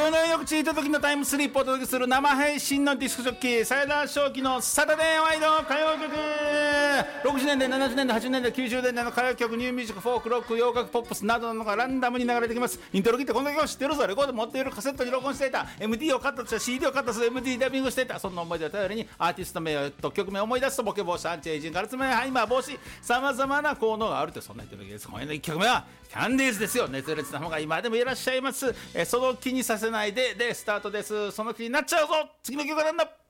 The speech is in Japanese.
今日の翌地いた時のタイムスリップをお届けする生配信のディスクジョッキーサイダー正気のサタデーワイド歌謡曲。60年代70年代80年代90年代の歌謡曲、ニューミュージック、フォーク、ロック、洋楽、ポップスなどのがランダムに流れてきます。イントロ切ってこの曲を知ってるぞ、レコード持っている、カセットに録音していた、 MD をカットした CD をカットする MD ダビングしていた、そんな思い出を頼りにアーティスト名と曲名を思い出すとボケ防止、アンチエイジング、ガラスメハイマー防止、さまざまな効能があると、そんな言ってるわけです。今夜の1曲目はキャンディーズですよ。熱烈な方が今でもいらっしゃいます。その気にさせないでスタートです。その気になっちゃうぞ。次の曲はなんだ。